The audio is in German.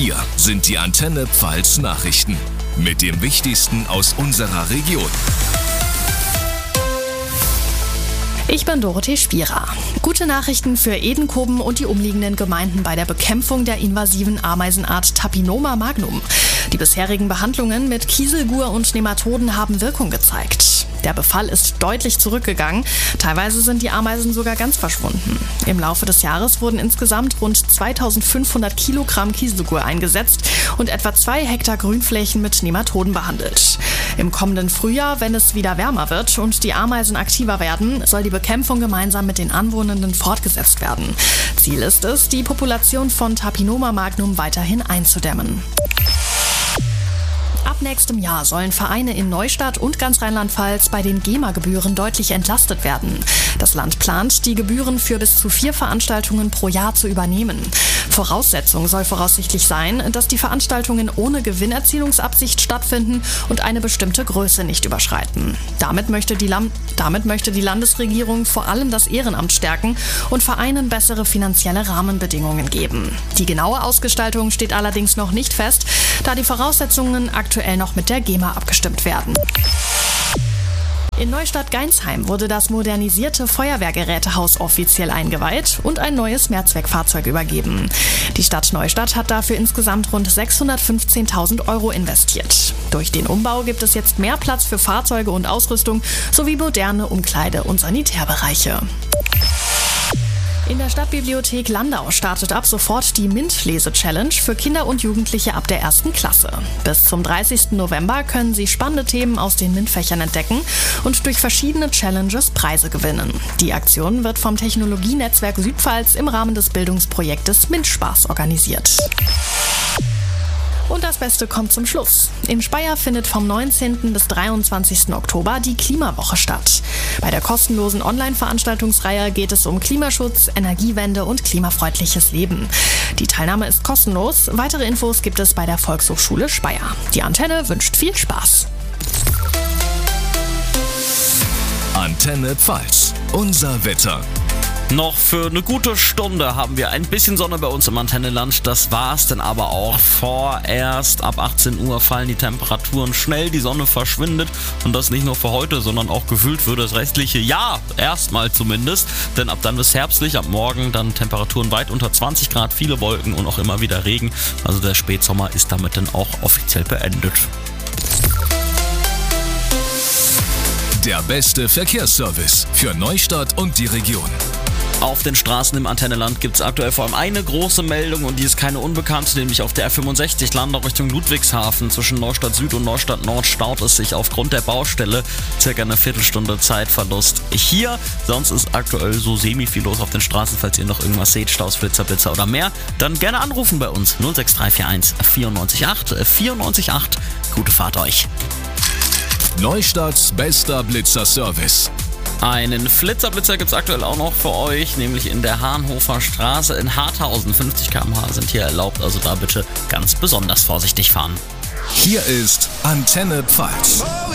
Hier sind die Antenne Pfalz Nachrichten mit dem Wichtigsten aus unserer Region. Ich bin Dorothee Spierer. Gute Nachrichten für Edenkoben und die umliegenden Gemeinden bei der Bekämpfung der invasiven Ameisenart Tapinoma magnum. Die bisherigen Behandlungen mit Kieselgur und Nematoden haben Wirkung gezeigt. Der Befall ist deutlich zurückgegangen. Teilweise sind die Ameisen sogar ganz verschwunden. Im Laufe des Jahres wurden insgesamt rund 2500 Kilogramm Kieselgur eingesetzt und etwa 2 Hektar Grünflächen mit Nematoden behandelt. Im kommenden Frühjahr, wenn es wieder wärmer wird und die Ameisen aktiver werden, soll die Bekämpfung gemeinsam mit den Anwohnenden fortgesetzt werden. Ziel ist es, die Population von Tapinoma magnum weiterhin einzudämmen. Ab nächstem Jahr sollen Vereine in Neustadt und ganz Rheinland-Pfalz bei den GEMA-Gebühren deutlich entlastet werden. Das Land plant, die Gebühren für bis zu 4 Veranstaltungen pro Jahr zu übernehmen. Voraussetzung soll voraussichtlich sein, dass die Veranstaltungen ohne Gewinnerzielungsabsicht stattfinden und eine bestimmte Größe nicht überschreiten. Damit möchte die Landesregierung vor allem das Ehrenamt stärken und Vereinen bessere finanzielle Rahmenbedingungen geben. Die genaue Ausgestaltung steht allerdings noch nicht fest, da die Voraussetzungen aktuell noch mit der GEMA abgestimmt werden. In Neustadt-Geinsheim wurde das modernisierte Feuerwehrgerätehaus offiziell eingeweiht und ein neues Mehrzweckfahrzeug übergeben. Die Stadt Neustadt hat dafür insgesamt rund 615.000 € investiert. Durch den Umbau gibt es jetzt mehr Platz für Fahrzeuge und Ausrüstung sowie moderne Umkleide- und Sanitärbereiche. In der Stadtbibliothek Landau startet ab sofort die MINT-Lese-Challenge für Kinder und Jugendliche ab der 1. Klasse. Bis zum 30. November können sie spannende Themen aus den MINT-Fächern entdecken und durch verschiedene Challenges Preise gewinnen. Die Aktion wird vom Technologienetzwerk Südpfalz im Rahmen des Bildungsprojektes MINT-Spaß organisiert. Und das Beste kommt zum Schluss. In Speyer findet vom 19. bis 23. Oktober die Klimawoche statt. Bei der kostenlosen Online-Veranstaltungsreihe geht es um Klimaschutz, Energiewende und klimafreundliches Leben. Die Teilnahme ist kostenlos. Weitere Infos gibt es bei der Volkshochschule Speyer. Die Antenne wünscht viel Spaß. Antenne Pfalz, unser Wetter. Noch für eine gute Stunde haben wir ein bisschen Sonne bei uns im Antennenland. Das war's dann aber auch. Vorerst ab 18 Uhr fallen die Temperaturen schnell, die Sonne verschwindet. Und das nicht nur für heute, sondern auch gefühlt für das restliche Jahr. Erstmal zumindest. Denn ab dann ist herbstlich, ab morgen dann Temperaturen weit unter 20 Grad, viele Wolken und auch immer wieder Regen. Also der Spätsommer ist damit dann auch offiziell beendet. Der beste Verkehrsservice für Neustadt und die Region. Auf den Straßen im Antennenland gibt es aktuell vor allem eine große Meldung und die ist keine unbekannte, nämlich auf der R65 Landau Richtung Ludwigshafen. Zwischen Neustadt Süd und Neustadt Nord staut es sich aufgrund der Baustelle. Circa eine Viertelstunde Zeitverlust hier. Sonst ist aktuell so semi viel los auf den Straßen. Falls ihr noch irgendwas seht, Staus, Blitzer oder mehr, dann gerne anrufen bei uns. 06341 94.8 94.8. Gute Fahrt euch. Neustadts bester Blitzer-Service. Einen Flitzer gibt es aktuell auch noch für euch, nämlich in der Hahnhofer Straße in Harthausen. 50 km/h sind hier erlaubt, also da bitte ganz besonders vorsichtig fahren. Hier ist Antenne Pfalz.